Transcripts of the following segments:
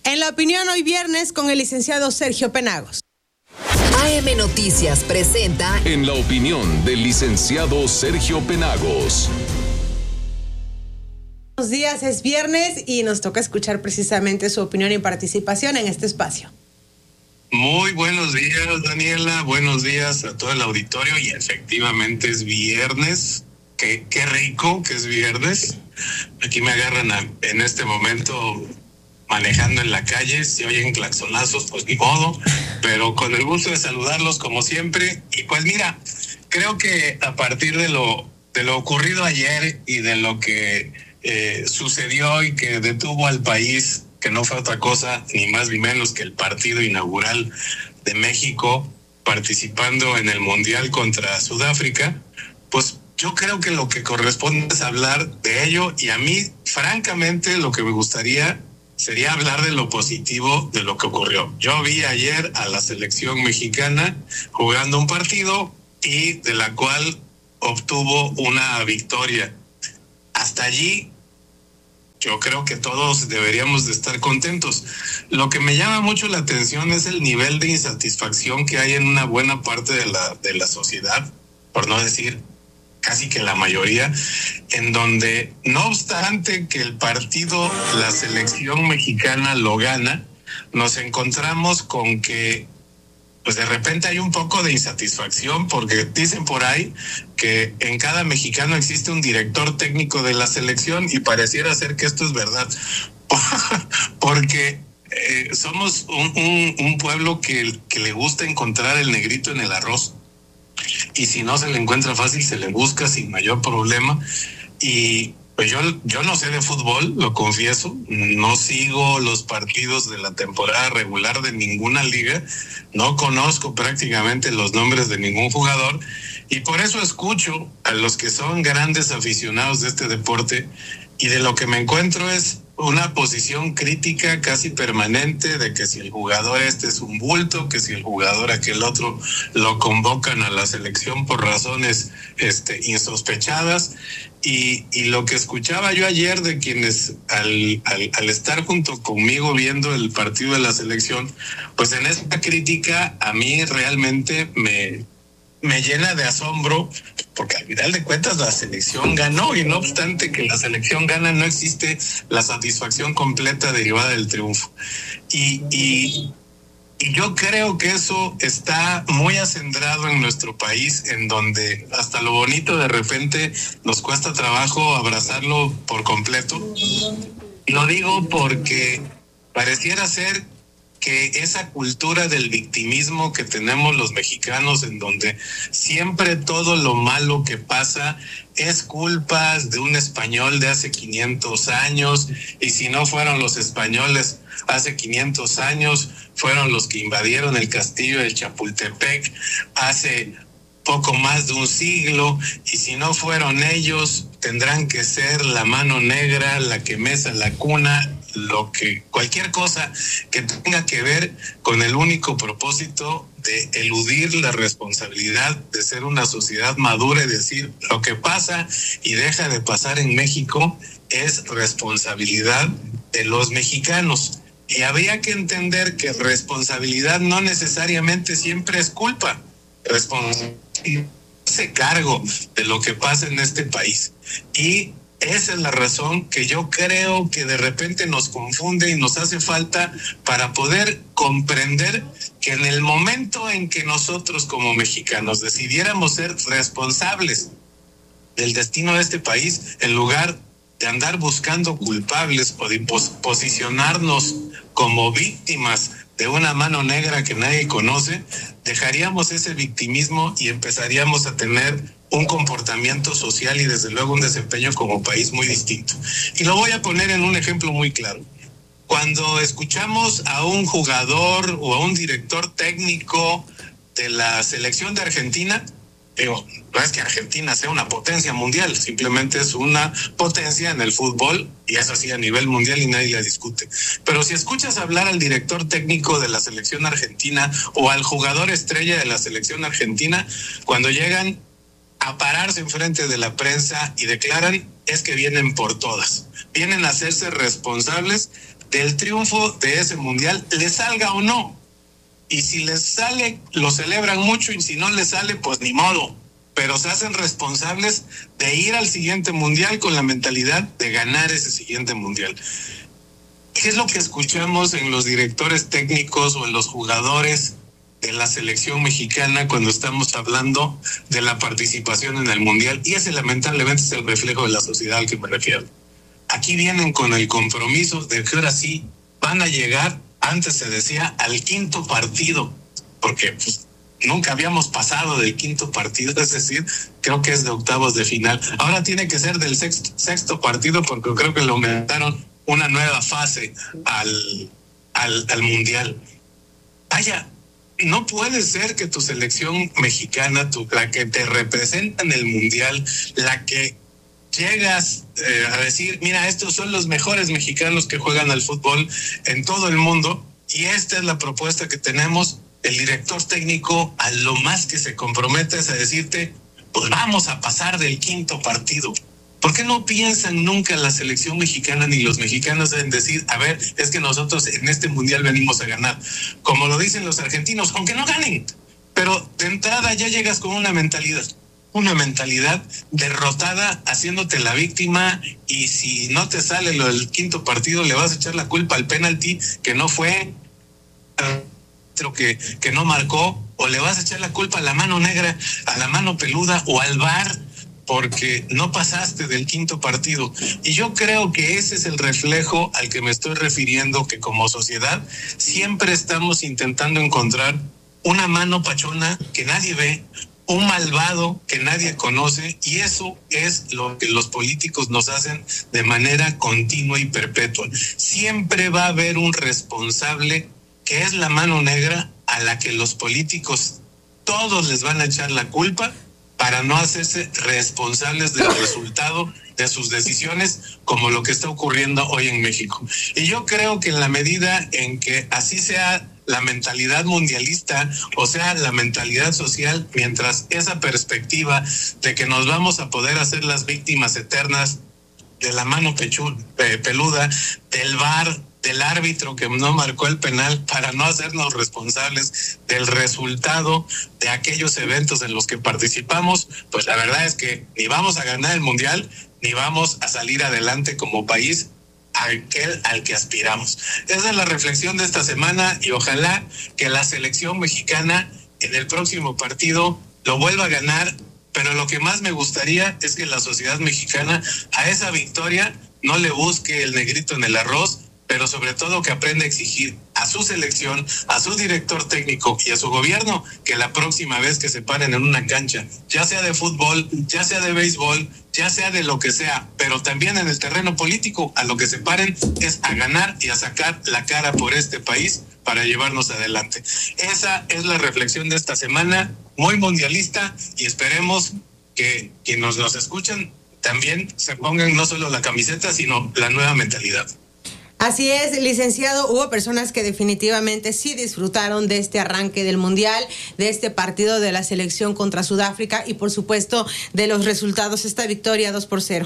En la opinión hoy viernes con el licenciado Sergio Penagos. AM Noticias presenta En la opinión del licenciado Sergio Penagos. Buenos días, es viernes y nos toca escuchar precisamente su opinión y participación en este espacio. Muy buenos días, Daniela, buenos días a todo el auditorio y efectivamente es viernes. Qué rico que es viernes. Aquí me agarran en este momento manejando en la calle, si oyen claxonazos, pues ni modo, pero con el gusto de saludarlos como siempre. Y pues mira, creo que a partir de lo ocurrido ayer y de lo que sucedió y que detuvo al país, que no fue otra cosa ni más ni menos que el partido inaugural de México participando en el Mundial contra Sudáfrica, pues yo creo que lo que corresponde es hablar de ello, y a mí francamente lo que me gustaría sería hablar de lo positivo de lo que ocurrió. Yo vi ayer a la selección mexicana jugando un partido y de la cual obtuvo una victoria. Hasta allí yo creo que todos deberíamos de estar contentos. Lo que me llama mucho la atención es el nivel de insatisfacción que hay en una buena parte de la sociedad, por no decir casi que la mayoría, en donde no obstante que el partido, la selección mexicana lo gana, nos encontramos con que pues de repente hay un poco de insatisfacción, porque dicen por ahí que en cada mexicano existe un director técnico de la selección, y pareciera ser que esto es verdad, porque somos un pueblo que le gusta encontrar el negrito en el arroz, y si no se le encuentra fácil, se le busca sin mayor problema. Y pues yo no sé de fútbol, lo confieso, no sigo los partidos de la temporada regular de ninguna liga, no conozco prácticamente los nombres de ningún jugador, y por eso escucho a los que son grandes aficionados de este deporte, y de lo que me encuentro es una posición crítica casi permanente de que si el jugador este es un bulto, que si el jugador aquel otro lo convocan a la selección por razones insospechadas, y lo que escuchaba yo ayer de quienes al estar junto conmigo viendo el partido de la selección, pues en esta crítica a mí realmente me llena de asombro, porque al final de cuentas la selección ganó, y no obstante que la selección gana, no existe la satisfacción completa derivada del triunfo. Y yo creo que eso está muy acendrado en nuestro país, en donde hasta lo bonito de repente nos cuesta trabajo abrazarlo por completo. Lo digo porque pareciera ser que esa cultura del victimismo que tenemos los mexicanos, en donde siempre todo lo malo que pasa es culpa de un español de hace 500 años, y si no fueron los españoles hace 500 años, fueron los que invadieron el castillo de Chapultepec hace poco más de un siglo, y si no fueron ellos, tendrán que ser la mano negra, la que mesa la cuna, cualquier cosa que tenga que ver con el único propósito de eludir la responsabilidad de ser una sociedad madura y decir: lo que pasa y deja de pasar en México es responsabilidad de los mexicanos. Y habría que entender que responsabilidad no necesariamente siempre es culpa. Hace cargo de lo que pasa en este país, y esa es la razón que yo creo que de repente nos confunde y nos hace falta para poder comprender que en el momento en que nosotros como mexicanos decidiéramos ser responsables del destino de este país, en lugar de andar buscando culpables o de posicionarnos como víctimas de una mano negra que nadie conoce, dejaríamos ese victimismo y empezaríamos a tener un comportamiento social y desde luego un desempeño como país muy distinto. Y lo voy a poner en un ejemplo muy claro. Cuando escuchamos a un jugador o a un director técnico de la selección de Argentina, digo, no es que Argentina sea una potencia mundial, simplemente es una potencia en el fútbol, y eso sí a nivel mundial y nadie la discute. Pero si escuchas hablar al director técnico de la selección argentina o al jugador estrella de la selección argentina, cuando llegan a pararse enfrente de la prensa y declaran, es que vienen por todas, vienen a hacerse responsables del triunfo de ese mundial, les salga o no. Y si les sale, lo celebran mucho, y si no les sale, pues ni modo. Pero se hacen responsables de ir al siguiente mundial con la mentalidad de ganar ese siguiente mundial. ¿Qué es lo que escuchamos en los directores técnicos o en los jugadores de la selección mexicana cuando estamos hablando de la participación en el mundial? Y ese lamentablemente es el reflejo de la sociedad al que me refiero. Aquí vienen con el compromiso de que ahora sí van a llegar, antes se decía, al quinto partido, porque pues nunca habíamos pasado del quinto partido, es decir, creo que es de octavos de final. Ahora tiene que ser del sexto partido, porque creo que le aumentaron una nueva fase al mundial. Vaya, no puede ser que tu selección mexicana, la que te representa en el mundial, la que llegas a decir, mira, estos son los mejores mexicanos que juegan al fútbol en todo el mundo, y esta es la propuesta que tenemos. El director técnico a lo más que se compromete es a decirte, pues vamos a pasar del quinto partido. ¿Por qué no piensan nunca la selección mexicana ni los mexicanos en decir, a ver, es que nosotros en este mundial venimos a ganar? Como lo dicen los argentinos, aunque no ganen, pero de entrada ya llegas con una mentalidad derrotada, haciendo la víctima, y si no te sale lo del quinto partido, le vas a echar la culpa al penalti que no fue, que no marcó, o le vas a echar la culpa a la mano negra, a la mano peluda o al VAR, porque no pasaste del quinto partido. Y yo creo que ese es el reflejo al que me estoy refiriendo, que como sociedad siempre estamos intentando encontrar una mano pachona que nadie ve, un malvado que nadie conoce, y eso es lo que los políticos nos hacen de manera continua y perpetua. Siempre va a haber un responsable que es la mano negra a la que los políticos todos les van a echar la culpa para no hacerse responsables del resultado de sus decisiones, como lo que está ocurriendo hoy en México. Y yo creo que en la medida en que así sea la mentalidad mundialista, o sea, la mentalidad social, mientras esa perspectiva de que nos vamos a poder hacer las víctimas eternas de la mano peluda, del VAR, del árbitro que no marcó el penal, para no hacernos responsables del resultado de aquellos eventos en los que participamos, pues la verdad es que ni vamos a ganar el mundial, ni vamos a salir adelante como país al que aspiramos. Esa es la reflexión de esta semana, y ojalá que la selección mexicana en el próximo partido lo vuelva a ganar, pero lo que más me gustaría es que la sociedad mexicana a esa victoria no le busque el negrito en el arroz, pero sobre todo que aprenda a exigir a su selección, a su director técnico y a su gobierno que la próxima vez que se paren en una cancha, ya sea de fútbol, ya sea de béisbol, ya sea de lo que sea, pero también en el terreno político, a lo que se paren es a ganar y a sacar la cara por este país para llevarnos adelante. Esa es la reflexión de esta semana, muy mundialista, y esperemos que quienes nos escuchan también se pongan no solo la camiseta, sino la nueva mentalidad. Así es, licenciado. Hubo personas que definitivamente sí disfrutaron de este arranque del mundial, de este partido de la selección contra Sudáfrica, y por supuesto de los resultados, esta victoria 2-0.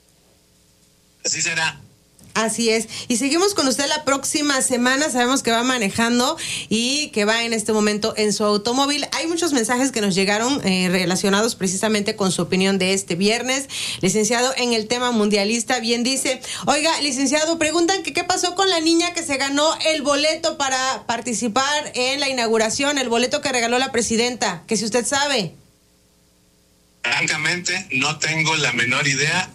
Así será. Así es. Y seguimos con usted la próxima semana. Sabemos que va manejando y que va en este momento en su automóvil. Hay muchos mensajes que nos llegaron relacionados precisamente con su opinión de este viernes. Licenciado, en el tema mundialista, bien dice, oiga, licenciado, preguntan que qué pasó con la niña que se ganó el boleto para participar en la inauguración, el boleto que regaló la presidenta, que si usted sabe. Francamente, no tengo la menor idea.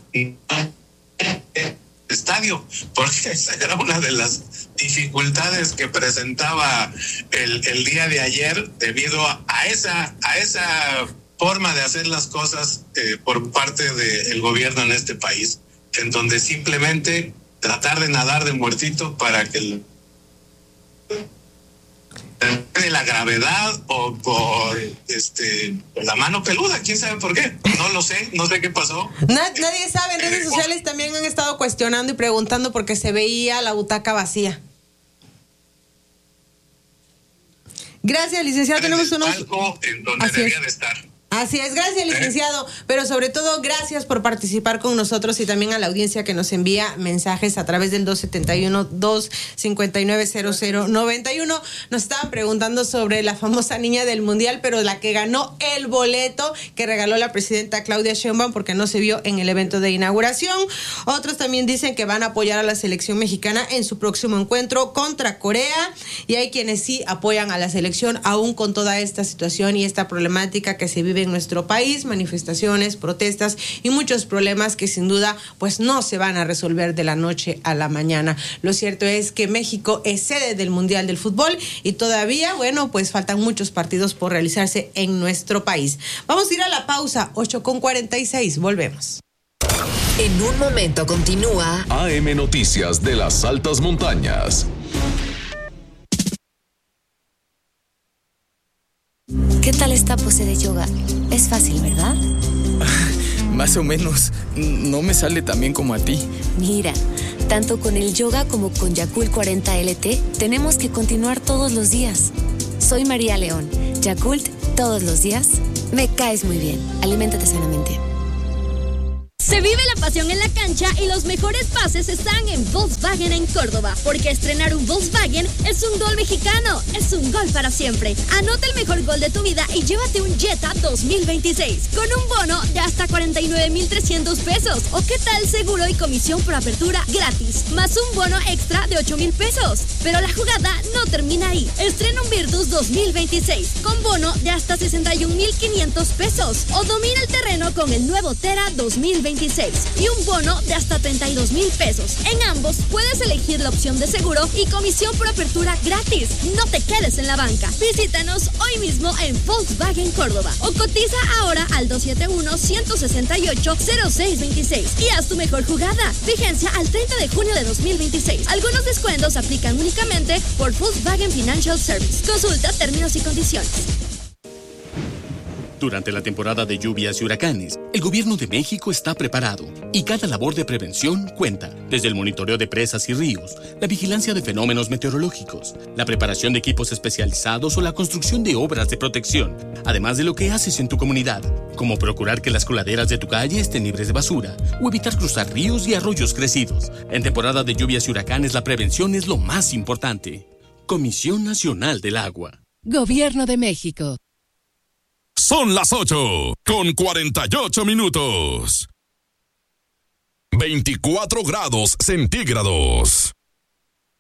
Estadio, porque esa era una de las dificultades que presentaba el día de ayer, debido a esa forma de hacer las cosas por parte del gobierno en este país, en donde simplemente tratar de nadar de muertito para que de la gravedad o por la mano peluda, quién sabe por qué, no lo sé, no sé qué pasó. Nadie sabe. En redes sociales también han estado cuestionando y preguntando porque se veía la butaca vacía. Gracias, licenciado. Tenemos unos en donde debía de estar. Así es, gracias, licenciado, pero sobre todo gracias por participar con nosotros y también a la audiencia que nos envía mensajes a través del 271-259-0091. Nos estaban preguntando sobre la famosa niña del Mundial, pero la que ganó el boleto que regaló la presidenta Claudia Sheinbaum porque no se vio en el evento de inauguración. Otros también dicen que van a apoyar a la selección mexicana en su próximo encuentro contra Corea, y hay quienes sí apoyan a la selección aún con toda esta situación y esta problemática que se vive en nuestro país, manifestaciones, protestas y muchos problemas que sin duda pues no se van a resolver de la noche a la mañana. Lo cierto es que México es sede del Mundial del Fútbol y todavía, bueno, pues faltan muchos partidos por realizarse en nuestro país. Vamos a ir a la pausa, 8:46, volvemos. En un momento continúa AM Noticias de las Altas Montañas. ¿Qué tal esta pose de yoga? Es fácil, ¿verdad? Más o menos. No me sale tan bien como a ti. Mira, tanto con el yoga como con Yakult 40 LT, tenemos que continuar todos los días. Soy María León. Yakult, todos los días. Me caes muy bien. Aliméntate sanamente. Se vive la pasión en la cancha y los mejores pases están en Volkswagen en Córdoba, porque estrenar un Volkswagen es un gol mexicano, es un gol para siempre. Anota el mejor gol de tu vida y llévate un Jetta 2026 con un bono de hasta 49,300 pesos. ¿O qué tal seguro y comisión por apertura gratis, más un bono extra de 8,000 pesos? Pero la jugada no termina ahí. Estrena un Virtus 2026 con bono de hasta 61,500 pesos. O domina el terreno con el nuevo Tera 2026 y un bono de hasta 32,000 pesos. En ambos puedes elegir la opción de seguro y comisión por apertura gratis. No te quedes en la banca. Visítanos hoy mismo en Volkswagen Córdoba o cotiza ahora al 271-168-0626 y haz tu mejor jugada. Vigencia al 30 de junio de 2026. Algunos descuentos aplican únicamente por Volkswagen Financial Service. Consulta términos y condiciones. Durante la temporada de lluvias y huracanes, el gobierno de México está preparado y cada labor de prevención cuenta. Desde el monitoreo de presas y ríos, la vigilancia de fenómenos meteorológicos, la preparación de equipos especializados o la construcción de obras de protección, además de lo que haces en tu comunidad, como procurar que las coladeras de tu calle estén libres de basura o evitar cruzar ríos y arroyos crecidos. En temporada de lluvias y huracanes, la prevención es lo más importante. Comisión Nacional del Agua. Gobierno de México. Son las 8:48. 24 grados centígrados.